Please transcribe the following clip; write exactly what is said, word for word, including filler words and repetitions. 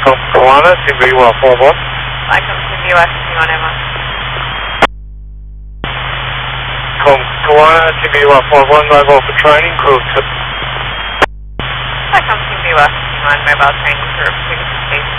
From Kiwana, Team B one four one. Welcome to U S Team one Emma. From Kiwana, Team B one four one, mobile for training, crew two. Welcome to U S Team one, mobile training for frequency